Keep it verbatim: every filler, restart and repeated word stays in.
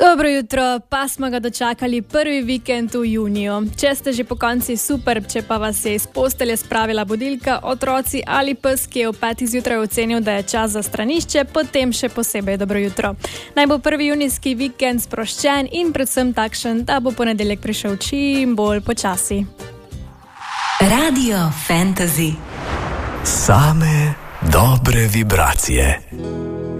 Dobro jutro, pa smo ga dočakali prvi vikend v juniju. Če ste že po konci, super, če pa vas je iz postelje spravila budilka, otroci ali pes, ki je v petih zjutraj ocenil, da je čas za stranišče, potem še posebej dobro jutro. Naj bo prvi junijski vikend sproščen in predvsem takšen, da bo ponedeljek prišel čim bolj počasi. Radio Fantasy. Same dobre vibracije.